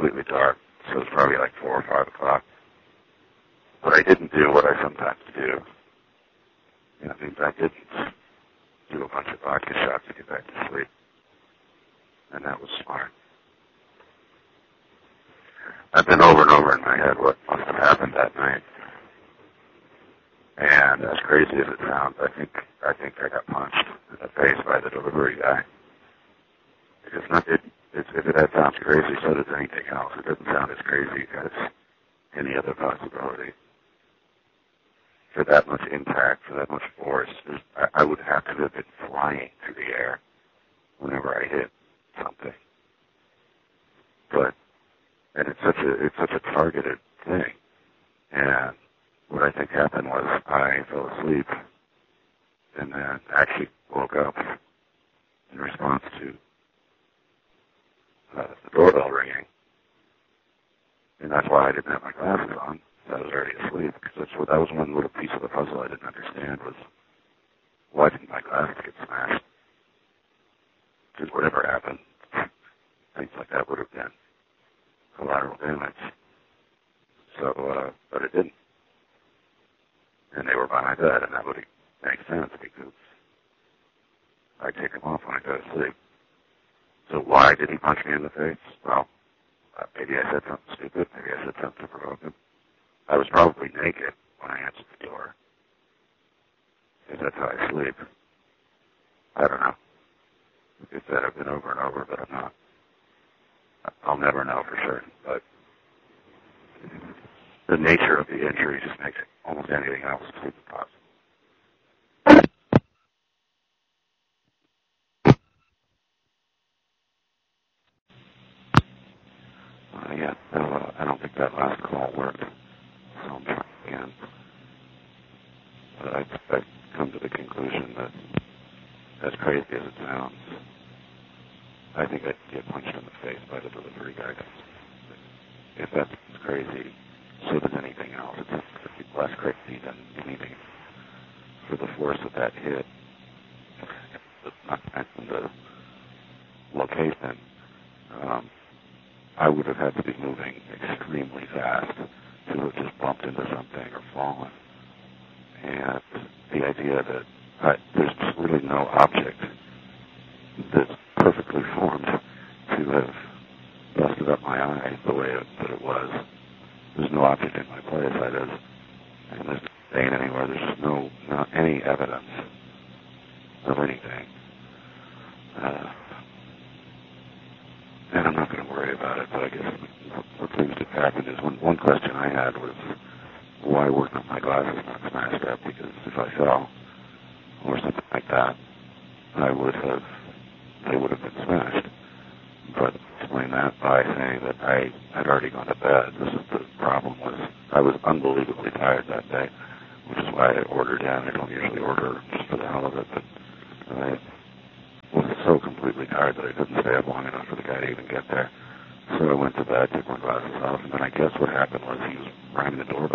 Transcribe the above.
completely dark, so it was probably like 4 or 5 o'clock. But I didn't do what I sometimes do. You know, I didn't do a bunch of vodka shots to get back to sleep. And that was smart. I've been over and over in my head what must have happened that night. And as crazy as it sounds, I think I got punched in the face by the delivery guy. That sounds crazy, so does anything else. It doesn't sound as crazy as any other possibility. For that much impact, for that much force, I would have to have been flying through the air whenever I hit something. And it's such a targeted thing. And what I think happened was I fell asleep and then actually woke up in response to the doorbell ringing. And that's why I didn't have my glasses on. I was already asleep. Because that was one little piece of the puzzle I didn't understand was why didn't my glasses get smashed? Because whatever happened, things like that would have been collateral damage. So, but it didn't. And they were by my bed, and that would make sense because I take them off when I go to sleep. So why did he punch me in the face? Well, maybe I said something stupid. Maybe I said something to provoke him. I was probably naked when I answered the door. Because that's how I sleep. I don't know. Like I said, I've been over and over, but I'm not. I'll never know for certain, but the nature of the injury just makes almost anything else seem possible. I don't think that last call worked, so I'm trying again. But I've come to the conclusion that, as crazy as it sounds, I think I'd get punched in the face by the delivery guy. If that's crazy, so does anything else. It's less crazy than anything for the force of that hit. Not mentioned the location. I would have had to be moving extremely fast to have just bumped into something or fallen. And the idea that there's just really no object that's perfectly formed to have busted up my eye the way that it was. There's no object in my place. And there's no vein anywhere. There's just not any evidence of anything. And I'm not going to worry about it, but I guess what seems to happen is one question I had was why were my glasses not smashed up? Because if I fell or something like that, they would have been smashed. But explain that by saying that I had already gone to bed. The problem was I was unbelievably tired that day, which is why I ordered in. I don't usually order just for the hell of it, but I was so completely tired that I couldn't stay up long enough for the guy to even get there. So I went to bed, took my glasses off, and then I guess what happened was he was ringing the doorbell.